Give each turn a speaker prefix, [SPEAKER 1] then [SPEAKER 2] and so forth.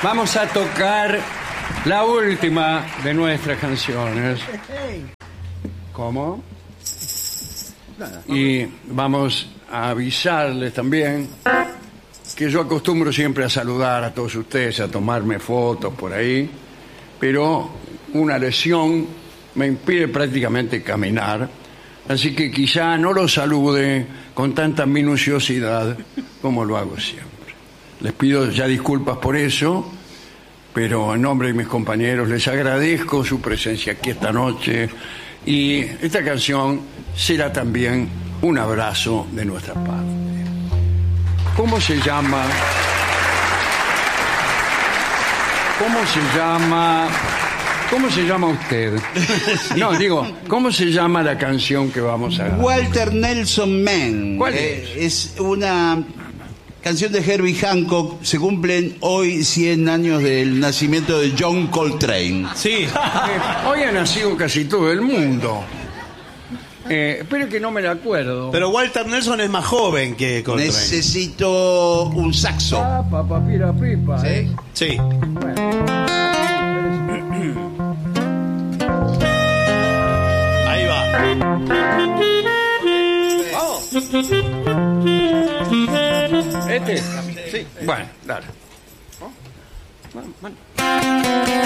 [SPEAKER 1] Vamos a tocar la última de nuestras canciones. ¿Cómo? Y vamos a avisarles también que yo acostumbro siempre a saludar a todos ustedes, a tomarme fotos por ahí, pero una lesión me impide prácticamente caminar, así que quizá no los salude con tanta minuciosidad como lo hago siempre. Les pido ya disculpas por eso, pero en nombre de mis compañeros les agradezco su presencia aquí esta noche, y esta canción será también un abrazo de nuestra parte. ¿Cómo se llama? ¿Cómo se llama usted? No, digo, ¿cómo se llama la canción que vamos a...
[SPEAKER 2] Walter Nelson Man.
[SPEAKER 1] ¿Cuál es?
[SPEAKER 2] Es una canción de Herbie Hancock. Se cumplen hoy 100 años del nacimiento de John Coltrane.
[SPEAKER 3] Sí.
[SPEAKER 1] Hoy ha nacido casi todo el mundo. Espero que no me la acuerdo.
[SPEAKER 3] Pero Walter Nelson es más joven que Coltrane.
[SPEAKER 2] Necesito un saxo.
[SPEAKER 1] Papira, pipa.
[SPEAKER 2] ¿Sí?
[SPEAKER 3] Sí. Ahí va.
[SPEAKER 1] Vamos. ¿Este? Sí. Bueno, dale.